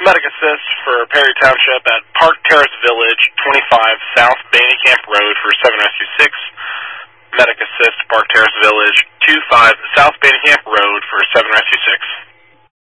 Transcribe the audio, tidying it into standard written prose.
medic assist for Perry Township at Park Terrace Village, 25 South Baneycamp Road for 7 Rescue 6. Medic assist, Park Terrace Village, 25 South Baneycamp Road for 7 Rescue 6.